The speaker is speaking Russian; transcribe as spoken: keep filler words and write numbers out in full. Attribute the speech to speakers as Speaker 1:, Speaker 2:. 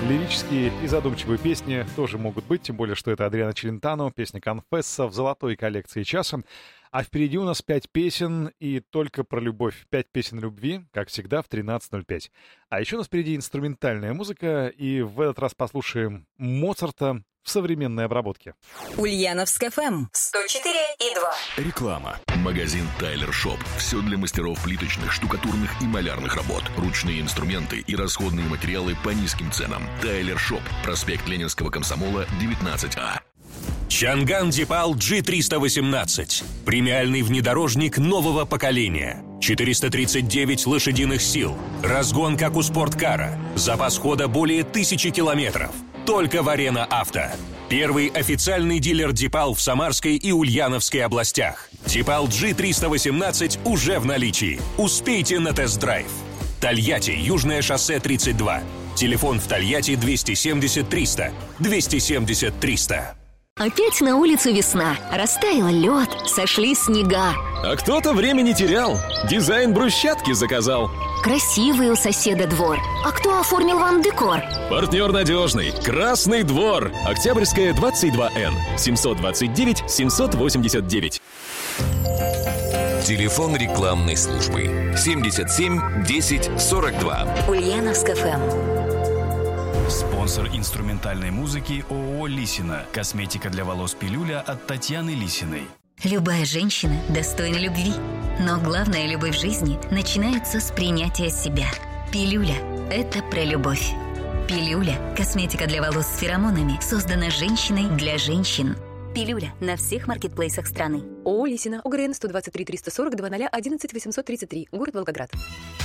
Speaker 1: Лирические и задумчивые песни тоже могут быть, тем более, что это Адриано Челентано, песня «Конфесса» в золотой коллекции часа. А впереди у нас пять песен и только про любовь. Пять песен любви, как всегда, в тринадцать ноль пять. А еще у нас впереди инструментальная музыка, и в этот раз послушаем Моцарта в современной обработке.
Speaker 2: Ульяновск эф эм сто четыре и два.
Speaker 3: Реклама. Магазин Тайлер Шоп. Все для мастеров плиточных, штукатурных и малярных работ. Ручные инструменты и расходные материалы по низким ценам. Тайлер Шоп. Проспект Ленинского комсомола, девятнадцать А.
Speaker 4: Чанган Дипал джи триста восемнадцать. Премиальный внедорожник нового поколения. четыреста тридцать девять лошадиных сил. Разгон, как у спорткара. Запас хода более тысячи километров. Только в Арена Авто. Первый официальный дилер Дипал в Самарской и Ульяновской областях. Дипал джи триста восемнадцать уже в наличии. Успейте на тест-драйв. Тольятти, Южное шоссе тридцать два. Телефон в Тольятти двести семьдесят триста. двести семьдесят триста.
Speaker 5: Опять на улице весна. Растаял лед, сошли снега.
Speaker 6: А кто-то время не терял. Дизайн брусчатки заказал.
Speaker 5: Красивый у соседа двор. А кто оформил вам декор?
Speaker 6: Партнер надежный. Красный двор. Октябрьская, двадцать два Н. семьсот двадцать девять семьсот восемьдесят девять.
Speaker 3: Телефон рекламной службы семьдесят семь десять сорок два.
Speaker 2: Ульяновск эф эм.
Speaker 7: Спонсор инструментальной музыки ООО «Лисина». Косметика для волос «Пилюля» от Татьяны Лисиной.
Speaker 5: Любая женщина достойна любви. Но главная любовь в жизни начинается с принятия себя. Пилюля – это про любовь. Пилюля – косметика для волос с феромонами, создана женщиной для женщин. Пилюля на всех маркетплейсах страны.
Speaker 8: ООО «Лисина», ОГРН сто двадцать три триста сорок два ноль одиннадцать восемьсот тридцать три, город Волгоград.